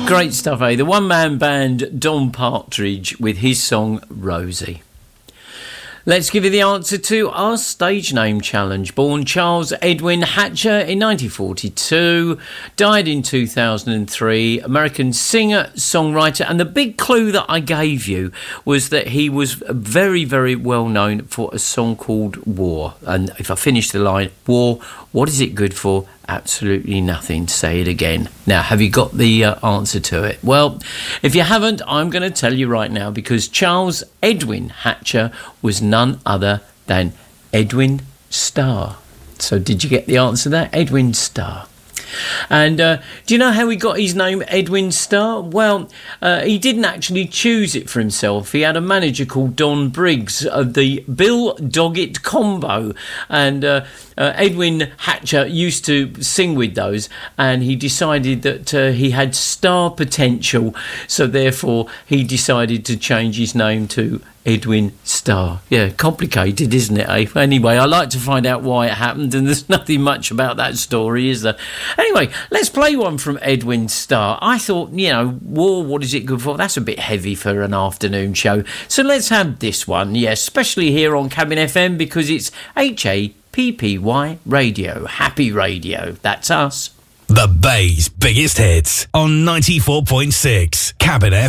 Great stuff, eh? The one-man band Don Partridge with his song Rosie. Let's give you the answer to our stage name challenge. Born Charles Edwin Hatcher in 1942, died in 2003, American singer, songwriter, and the big clue that I gave you was that he was very, very well known for a song called War. And if I finish the line, War, what is it good for? Absolutely nothing. Say it again. Now, have you got the answer to it? Well, if you haven't, I'm going to tell you right now, because Charles Edwin Hatcher was none other than Edwin Starr. So did you get the answer to that? Edwin Starr. And do you know how he got his name Edwin Starr? Well, he didn't actually choose it for himself. He had a manager called Don Briggs of the Bill Doggett Combo, and Edwin Hatcher used to sing with those, and he decided that he had star potential, so therefore he decided to change his name to Edwin Starr. Yeah, complicated, isn't it, eh? Anyway, I like to find out why it happened, and there's nothing much about that story, is there? Anyway, let's play one from Edwin Starr. I thought, War, what is it good for? That's a bit heavy for an afternoon show. So let's have this one, yes, especially here on Cabin FM, because it's HAPPY Radio. Happy Radio. That's us. The Bay's biggest hits on 94.6 Cabin FM.